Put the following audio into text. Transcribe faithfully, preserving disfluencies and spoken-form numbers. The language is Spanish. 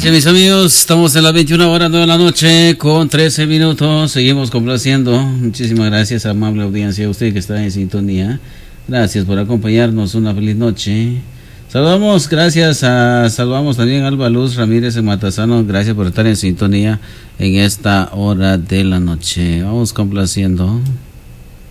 noche, mis amigos. Estamos en las veintiuna horas de la noche con trece minutos. Seguimos complaciendo. Muchísimas gracias, amable audiencia, a usted que está en sintonía. Gracias por acompañarnos. Una feliz noche. Saludamos, gracias a, saludamos también a Alba Luz Ramírez en Matasano. Gracias por estar en sintonía en esta hora de la noche. Vamos complaciendo.